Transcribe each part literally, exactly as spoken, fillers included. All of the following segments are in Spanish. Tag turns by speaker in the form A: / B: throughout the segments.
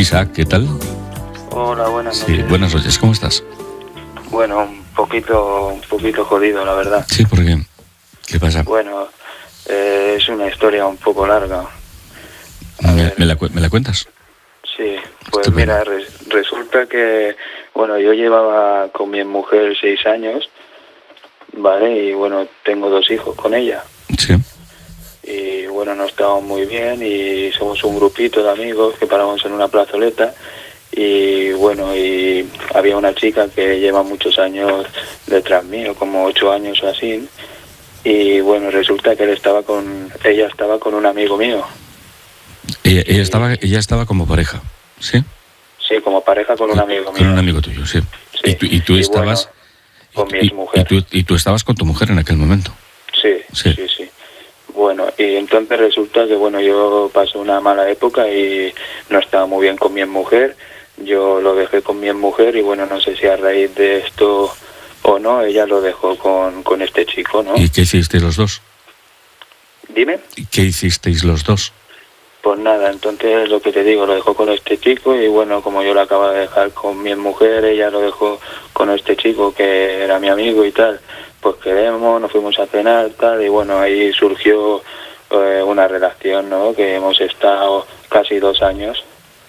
A: Isaac, ¿qué tal?
B: Hola, buenas
A: Sí,
B: noches.
A: buenas noches, ¿cómo estás?
B: Bueno, un poquito, un poquito jodido, la verdad.
A: Sí, ¿por qué? ¿Qué pasa?
B: Bueno, eh, es una historia un poco larga. A
A: ¿Me,
B: ver.
A: me la, cu- me la cuentas?
B: Sí, pues
A: Estupendo.
B: mira, res- resulta que, bueno, yo llevaba con mi mujer seis años, ¿vale? Y bueno, tengo dos hijos con ella.
A: Sí.
B: Y bueno, nos estábamos muy bien y somos un grupito de amigos que paramos en una plazoleta. Y bueno, y había una chica que lleva muchos años detrás mío, como ocho años o así. Y bueno, resulta que él estaba con, ella estaba con un amigo mío.
A: Ella, ella,
B: Y-
A: estaba, ella estaba como pareja, ¿sí?
B: Sí, como pareja con un
A: Con,
B: amigo
A: con
B: mío.
A: un amigo tuyo, sí.
B: Sí.
A: Y tú, y tú
B: Y
A: estabas...
B: bueno, con mi
A: y, y-
B: exmujer.
A: y tú, y tú estabas con tu mujer en aquel momento.
B: Sí,
A: Sí.
B: sí, sí, Bueno, y entonces resulta que, bueno, yo pasé una mala época y no estaba muy bien con mi mujer. Yo lo dejé con mi mujer y, bueno, no sé si a raíz de esto o no, ella lo dejó con, con este chico, ¿no?
A: ¿Y qué hicisteis los dos?
B: Dime.
A: ¿Y qué hicisteis los dos?
B: Pues nada, entonces lo que te digo, lo dejó con este chico y, bueno, como yo lo acabo de dejar con mi mujer, ella lo dejó con este chico que era mi amigo y tal. Pues quedemos, nos fuimos a cenar, tal, y bueno, ahí surgió eh, una relación, ¿no? Que hemos estado casi dos años.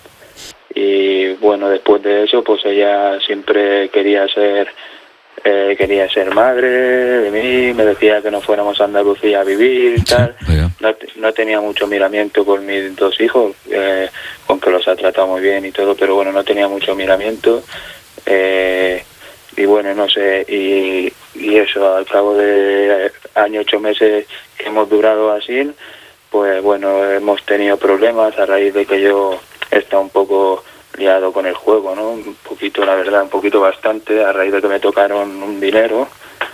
B: Y bueno, después de eso, pues ella siempre quería ser eh, quería ser madre de mí, me decía que nos fuéramos a Andalucía a vivir,
A: Sí,
B: tal.
A: vaya.
B: No, te- no tenía mucho miramiento por mis dos hijos, eh, con que los ha tratado muy bien y todo, pero bueno, no tenía mucho miramiento. Eh, y bueno, no sé, y, y eso, al cabo de año, ocho meses que hemos durado así, pues bueno, hemos tenido problemas a raíz de que yo he estado un poco liado con el juego, ¿no? Un poquito, la verdad, un poquito bastante, a raíz de que me tocaron un dinero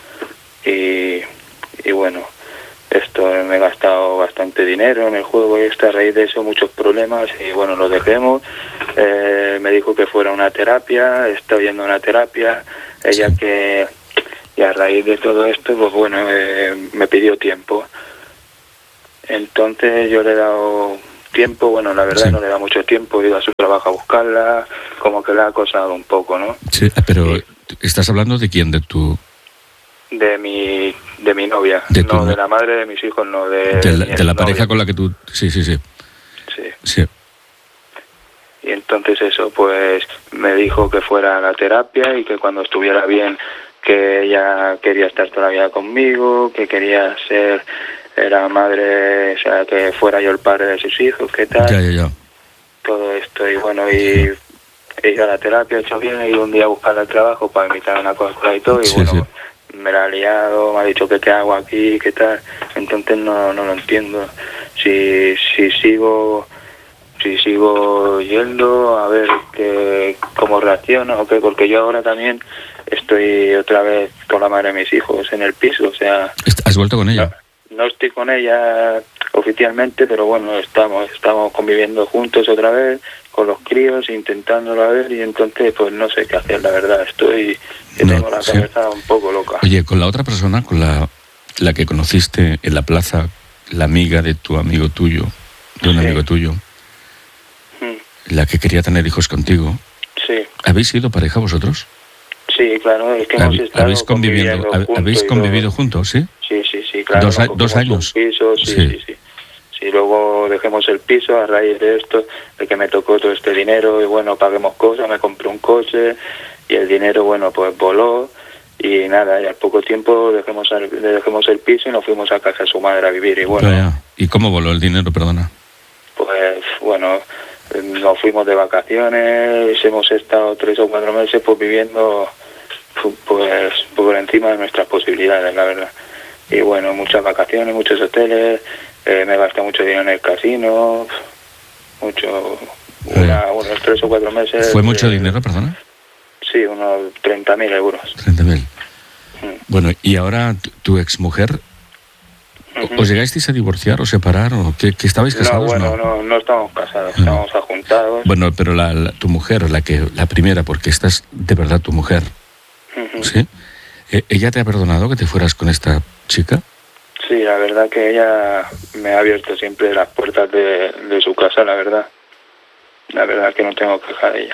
B: y, y bueno, esto me he gastado bastante dinero en el juego y esto, a raíz de eso muchos problemas y bueno, lo dejemos. Eh, me dijo que fuera una terapia, está yendo a una terapia, ella
A: Sí.
B: que, y a raíz de todo esto, pues bueno, eh, me pidió tiempo. Entonces yo le he dado tiempo, bueno, la verdad
A: Sí.
B: no le da mucho tiempo, he ido a su trabajo a buscarla, como que la ha acosado un poco, ¿no?
A: Sí, pero
B: Sí.
A: ¿estás hablando de quién? ¿De tu,
B: De mi, de mi novia,
A: De tu
B: no
A: no-
B: de la madre de mis hijos, no de,
A: de la,
B: mi
A: de la pareja
B: exnovia.
A: con la que tú... Sí, sí, sí.
B: Sí.
A: Sí.
B: Y entonces eso, pues me dijo que fuera a la terapia y que cuando estuviera bien, que ella quería estar todavía conmigo, que quería ser, era madre, o sea, que fuera yo el padre de sus hijos, que tal,
A: Ya, ya, ya.
B: todo esto. Y bueno, y he ido a la terapia, he hecho bien, he ido un día a buscar el trabajo para invitar a una Coca-Cola y todo, y
A: Sí,
B: bueno,
A: sí.
B: me la ha liado, me ha dicho que qué hago aquí, qué tal. Entonces no, no lo entiendo. Si, si sigo... si sigo yendo a ver que, cómo reacciona o qué, porque yo ahora también estoy otra vez con la madre de mis hijos en el piso, o sea,
A: Est- ¿Has vuelto con
B: no,
A: ella?
B: no estoy con ella oficialmente, pero bueno, estamos estamos conviviendo juntos otra vez con los críos, intentándolo a ver, y entonces pues no sé qué hacer, la verdad, estoy que
A: No,
B: tengo la
A: sí.
B: cabeza un poco loca.
A: Oye, con la otra persona, con la, la que conociste en la plaza, la amiga de tu amigo tuyo, de un
B: Sí.
A: amigo tuyo,
B: Mm,
A: la que quería tener hijos contigo,
B: sí,
A: ¿habéis sido pareja vosotros?
B: sí, claro, es que hemos
A: Habe-
B: estado
A: ¿Habéis conviviendo,
B: conviviendo
A: hab-
B: juntos
A: ¿habéis
B: y
A: convivido
B: todo.
A: juntos, sí?
B: Sí, sí, sí, claro.
A: Dos
B: nos
A: a- dos
B: cogimos
A: años.
B: un piso, sí,
A: Sí.
B: sí, sí. Sí, luego dejemos el piso a raíz de esto, de que me tocó todo este dinero y bueno, paguemos cosas, me compré un coche y el dinero, bueno, pues voló y nada, y al poco tiempo dejemos el, dejemos el piso y nos fuimos a casa de su madre a vivir y bueno,
A: Vaya. ¿Y cómo voló el dinero, perdona?
B: pues bueno, eh, nos fuimos de vacaciones, hemos estado tres o cuatro meses pues viviendo pu- pues por encima de nuestras posibilidades, la verdad. Y bueno, muchas vacaciones, muchos hoteles, eh, me gasté mucho dinero en el casino, mucho, una, unos tres o cuatro meses.
A: ¿Fue mucho
B: eh,
A: dinero, perdona?
B: Sí, unos treinta mil euros.
A: treinta mil.
B: Mm.
A: Bueno, y ahora tu, tu exmujer,
B: Ujú.
A: ¿os llegasteis a divorciar o separar o qué, que estabais
B: No,
A: casados?
B: bueno, no, no estamos casados,
A: No.
B: estamos ajuntados.
A: Bueno, pero la, la- tu mujer, la que la primera, porque esta es de verdad tu mujer,
B: Ujú.
A: ¿sí? Eh, ¿Ella te ha perdonado que te fueras con esta chica?
B: Sí, la verdad que ella me ha abierto siempre las puertas de, de su casa, la verdad. La verdad es que no tengo queja de ella.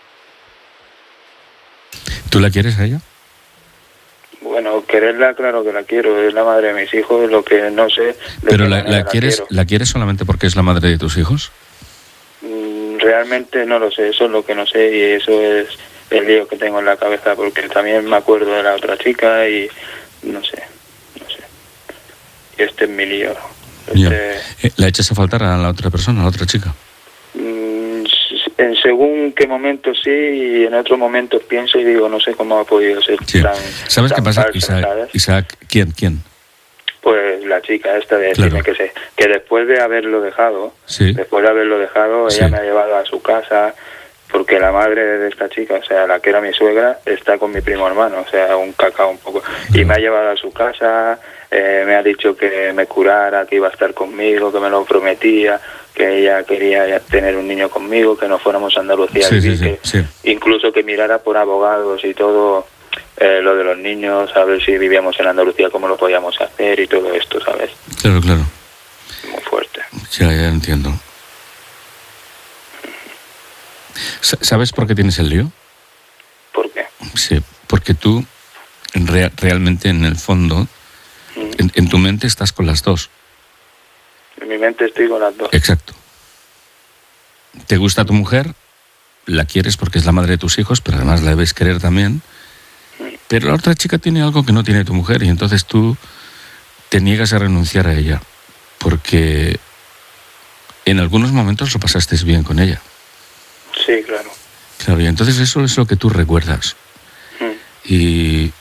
A: ¿Tú la quieres a ella?
B: Bueno, quererla, claro que la quiero, es la madre de mis hijos, lo que no sé...
A: ¿Pero la, la, quieres, la quieres solamente porque es la madre de tus hijos?
B: Mm, realmente no lo sé, eso es lo que no sé y eso es el lío que tengo en la cabeza, porque también me acuerdo de la otra chica y no sé, no sé. Y este es mi lío. Este...
A: ¿La echas a faltar a la otra persona, a la otra chica?
B: Mm, en según qué momentos sí y en otros momentos pienso y digo, no sé cómo ha podido ser
A: sí.
B: tan...
A: ¿Sabes
B: tan
A: qué pasa,
B: falsa,
A: Isaac?
B: ¿sabes?
A: Isaac, ¿quién? ¿Quién?
B: Pues la chica esta de decirme
A: claro.
B: que sé, que después de haberlo dejado,
A: sí.
B: después de haberlo dejado,
A: sí.
B: ella me ha llevado a su casa, porque la madre de esta chica, o sea, la que era mi suegra, está con mi primo hermano, o sea, un cacao un poco, y me ha llevado a su casa, eh, me ha dicho que me curara, que iba a estar conmigo, que me lo prometía, que ella quería tener un niño conmigo, que nos fuéramos a Andalucía
A: sí,
B: a vivir,
A: sí, sí,
B: que
A: sí.
B: incluso que mirara por abogados y todo. Eh, lo de los niños, a ver si vivíamos en Andalucía, cómo lo podíamos hacer y todo esto, ¿sabes?
A: Claro, claro.
B: Muy fuerte.
A: Ya, ya entiendo. ¿Sabes por qué tienes el lío?
B: ¿Por qué?
A: Sí, porque tú re- realmente en el fondo, mm. en, en tu mente estás con las dos.
B: En mi mente estoy con las dos.
A: Exacto. Te gusta tu mujer, la quieres porque es la madre de tus hijos, pero además la debes querer también. Pero la otra chica tiene algo que no tiene tu mujer y entonces tú te niegas a renunciar a ella porque en algunos momentos lo pasaste bien con ella.
B: Sí, claro.
A: Claro, y entonces eso es lo que tú recuerdas. Mm. Y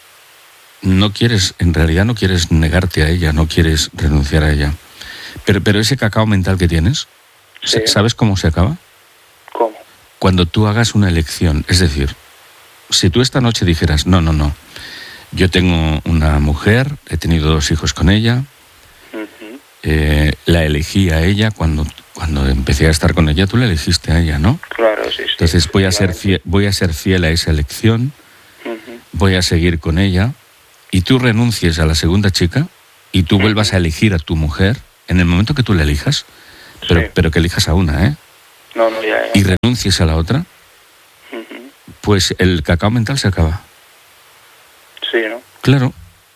A: no quieres, en realidad no quieres negarte a ella, no quieres renunciar a ella. Pero, pero ese cacao mental que tienes, sí. ¿Sabes cómo se acaba?
B: ¿Cómo?
A: Cuando tú hagas una elección, es decir, si tú esta noche dijeras, no, no, no, yo tengo una mujer, he tenido dos hijos con ella, uh-huh. eh, la elegí a ella, cuando, cuando empecé a estar con ella, tú la elegiste a ella, ¿no?
B: Claro, sí, sí.
A: Entonces voy a, ser fiel, voy a ser fiel a esa elección, uh-huh. voy a seguir con ella, y tú renuncies a la segunda chica, y tú uh-huh. vuelvas a elegir a tu mujer, en el momento que tú la elijas, pero, sí. pero que elijas a una, ¿eh?
B: No, no, ya, ya.
A: Y renuncies a la otra, pues el cacao mental se acaba.
B: Sí, ¿no?
A: Claro.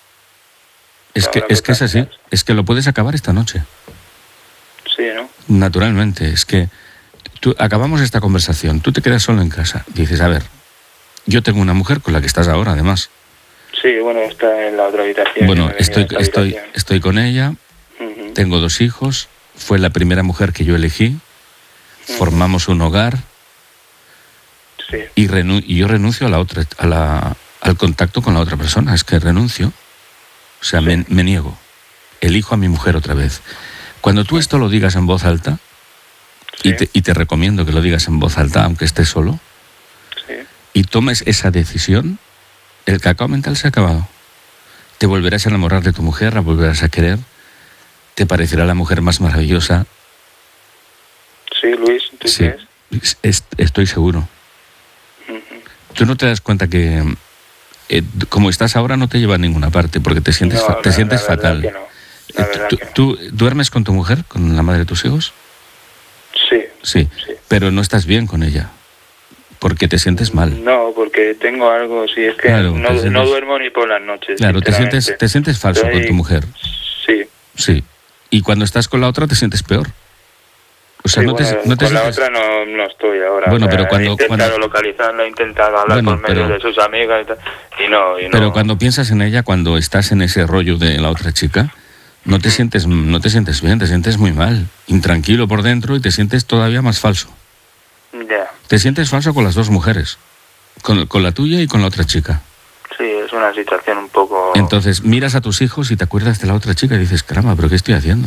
A: Es que, es que es así. Es que lo puedes acabar esta noche.
B: Sí, ¿no?
A: Naturalmente. Es que tú, acabamos esta conversación. Tú te quedas solo en casa. Dices, a ver, yo tengo una mujer con la que estás ahora, además.
B: Sí, bueno, está en la otra habitación.
A: Bueno, estoy, estoy, estoy con ella. Uh-huh. Tengo dos hijos. Fue la primera mujer que yo elegí. Uh-huh. Formamos un hogar.
B: Sí.
A: Y, renu- y yo renuncio a la otra, a la, al contacto con la otra persona. Es que renuncio. O sea, sí. me, me niego. Elijo a mi mujer otra vez. Cuando tú esto lo digas en voz alta, sí. y, te, y te recomiendo que lo digas en voz alta, aunque estés solo,
B: sí.
A: y tomes esa decisión, el cacao mental se ha acabado. Te volverás a enamorar de tu mujer, la volverás a querer, te parecerá la mujer más maravillosa.
B: Sí, Luis, ¿tú
A: sí.
B: crees?
A: Es, estoy seguro. Tú no te das cuenta que eh, como estás ahora no te lleva a ninguna parte porque te sientes,
B: no,
A: fa- te
B: la,
A: sientes
B: la
A: fatal.
B: Que no. La
A: eh,
B: verdad
A: ¿tú,
B: que no.
A: ¿Tú duermes con tu mujer, con la madre de tus hijos?
B: Sí,
A: sí. Sí, pero no estás bien con ella porque te sientes mal.
B: No, porque tengo algo, sí, es que claro, no, sientes... no duermo ni por las noches.
A: Claro, te sientes, te sientes falso Estoy... con tu mujer.
B: Sí.
A: Sí. Y cuando estás con la otra te sientes peor. O sea,
B: sí,
A: no,
B: bueno,
A: te, no te
B: con
A: sientes...
B: la otra no, no estoy ahora.
A: Bueno,
B: o sea,
A: pero cuando...
B: He intentado
A: cuando...
B: localizarla, he intentado hablar bueno, con medio pero... de sus amigas y tal, y no, y no...
A: Pero cuando piensas en ella, cuando estás en ese rollo de la otra chica, no te, mm. sientes, no te sientes bien, te sientes muy mal, intranquilo por dentro y te sientes todavía más falso.
B: Ya. Yeah.
A: Te sientes falso con las dos mujeres, con, con la tuya y con la otra chica.
B: Sí, es una situación un poco...
A: Entonces miras a tus hijos y te acuerdas de la otra chica y dices, caramba, ¿pero qué estoy haciendo?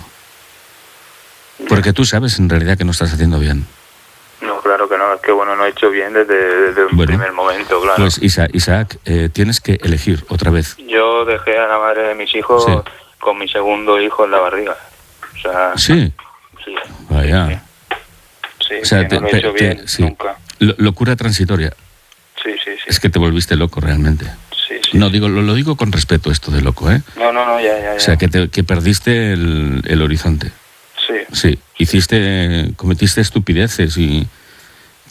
A: Porque tú sabes en realidad que no estás haciendo bien.
B: No, claro que no, es que bueno, no he hecho bien desde, desde el bueno, primer momento, claro.
A: Pues Isaac, Isaac eh, tienes que elegir otra vez.
B: Yo dejé a la madre de mis hijos sí. con mi segundo hijo en la barriga. O sea...
A: Sí.
B: Sí.
A: Vaya.
B: Sí,
A: o sea,
B: que
A: te,
B: no lo he hecho
A: te,
B: bien
A: te, sí.
B: nunca.
A: L- locura transitoria.
B: Sí, sí, sí.
A: Es que te volviste loco realmente.
B: Sí, sí.
A: No, digo, lo, lo digo con respeto esto de loco, ¿eh?
B: No, no, no, ya, ya, ya.
A: O sea, que, te, que perdiste el, el horizonte.
B: Sí.
A: Sí, hiciste, cometiste estupideces y,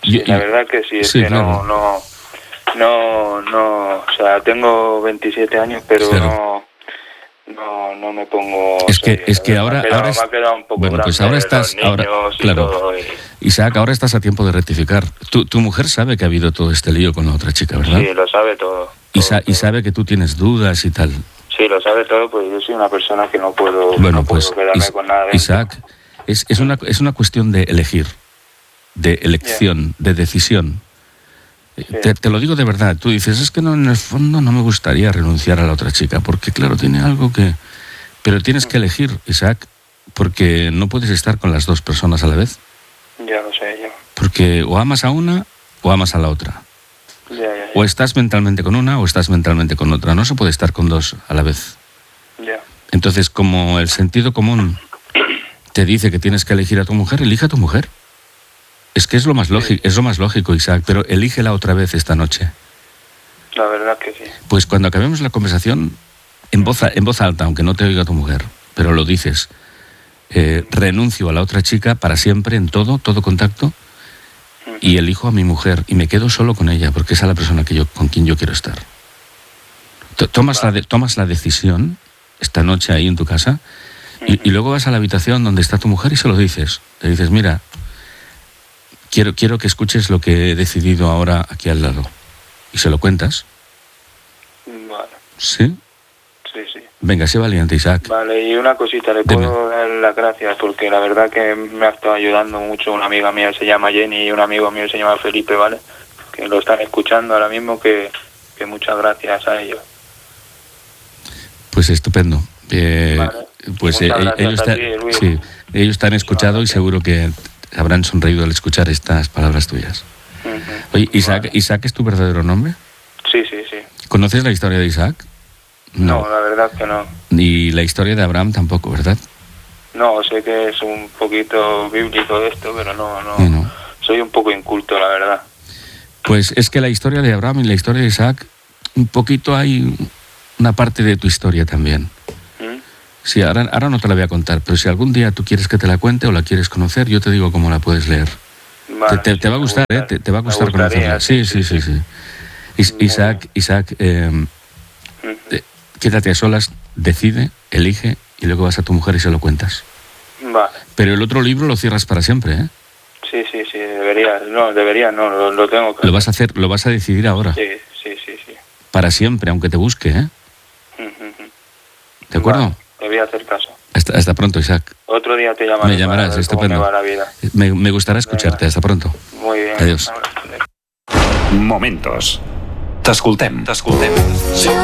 B: Sí,
A: Yo-
B: la
A: y-
B: verdad que sí, es
A: sí,
B: que
A: claro.
B: no, no, no, no, o sea, tengo veintisiete años, pero
A: Claro.
B: no, no, no me pongo
A: Es que,
B: serio,
A: es que
B: ¿sabes?
A: ahora,
B: me, ha quedado,
A: ahora es-
B: me ha quedado un poco
A: bueno, pues
B: grande
A: ahora
B: los
A: estás, ahora,
B: niños y
A: claro,
B: todo. Y,
A: Isaac, ahora estás a tiempo de rectificar. Tu, tu mujer sabe que ha habido todo este lío con la otra chica, ¿verdad?
B: sí, lo sabe todo.
A: y,
B: todo,
A: sa- y
B: todo.
A: sabe que tú tienes dudas y tal.
B: Sí, lo sabe todo, pues yo soy una persona que no puedo,
A: Bueno,
B: no
A: pues
B: puedo quedarme
A: Is-
B: con nada dentro.
A: Isaac, es, es, una, es una cuestión de elegir, de elección, de decisión.
B: Sí.
A: Te, te lo digo de verdad, tú dices, es que no, en el fondo no me gustaría renunciar a la otra chica, porque claro, tiene algo que... Pero tienes que elegir, Isaac, porque no puedes estar con las dos personas a la vez,
B: Ya lo sé, yo.
A: porque o amas a una o amas a la otra.
B: Ya, ya, ya.
A: O estás mentalmente con una o estás mentalmente con otra, no se puede estar con dos a la vez.
B: Ya.
A: Entonces, como el sentido común te dice que tienes que elegir a tu mujer, elige a tu mujer. Es que es lo más lógico, es lo más lógico, Isaac, pero elígela otra vez esta noche.
B: La verdad que sí.
A: Pues cuando acabemos la conversación, en voz, a- en voz alta, aunque no te oiga tu mujer, pero lo dices, eh, renuncio a la otra chica para siempre en todo, todo contacto, y elijo a mi mujer y me quedo solo con ella, porque esa es la persona que yo, con quien yo quiero estar. To- Tomas, la de- tomas la decisión esta noche ahí en tu casa y, y luego vas a la habitación donde está tu mujer y se lo dices. Le dices, mira, quiero, quiero que escuches lo que he decidido ahora aquí al lado. Y se lo cuentas.
B: Vale.
A: ¿Sí?
B: Sí, sí.
A: Venga, sé valiente, Isaac.
B: Vale, y una cosita, le
A: Dime.
B: puedo dar las gracias porque la verdad que me ha estado ayudando mucho una amiga mía, se llama Jenny, y un amigo mío se llama Felipe, ¿vale? Que lo están escuchando ahora mismo, que, que muchas gracias a ellos.
A: Pues estupendo. Eh,
B: Vale.
A: Pues
B: Muchas
A: eh,
B: gracias
A: ellos,
B: a
A: te-
B: ti, Luis.
A: sí, ellos te han escuchado y
B: gracias.
A: seguro que habrán sonreído al escuchar estas palabras tuyas.
B: Ujú.
A: Oye, Isaac,
B: Vale.
A: ¿Isaac es tu verdadero nombre?
B: Sí, sí, sí.
A: ¿Conoces la historia de Isaac?
B: No, la verdad que no.
A: Ni la historia de Abraham tampoco, ¿verdad?
B: No, sé que es un poquito bíblico esto, pero no, no.
A: Sí, no.
B: Soy un poco inculto, la verdad.
A: Pues es que la historia de Abraham y la historia de Isaac, un poquito hay una parte de tu historia también.
B: ¿Mm?
A: Sí, ahora, ahora no te la voy a contar, pero si algún día tú quieres que te la cuente o la quieres conocer, yo te digo cómo la puedes leer.
B: Vale,
A: te, te-
B: sí,
A: te va a
B: me
A: gustar, ¿eh?
B: gusta-
A: Te, te va a
B: me
A: gustar
B: gustaría,
A: conocerla. Sí, sí, sí, sí. Is-
B: Muy
A: Isaac, Isaac, eh,
B: Ujú.
A: eh, quédate a solas, decide, elige y luego vas a tu mujer y se lo cuentas.
B: Vale.
A: Pero el otro libro lo cierras para siempre, ¿eh?
B: Sí, sí, sí, debería. No, debería, no, lo, lo tengo que
A: Lo vas a hacer, lo vas a decidir ahora,
B: Sí, sí, sí, sí.
A: para siempre, aunque te busque, ¿eh?
B: Ujú, ujú.
A: ¿De acuerdo?
B: Vale, te voy a hacer caso.
A: Hasta, hasta pronto, Isaac.
B: Otro día te llamaré.
A: Me llamarás,
B: para ver cómo
A: estupendo.
B: me va la vida.
A: Me, me gustará escucharte. Hasta pronto.
B: Muy bien.
A: Adiós.
B: Ahora-
C: Momentos. T'escoltem, t'escoltem.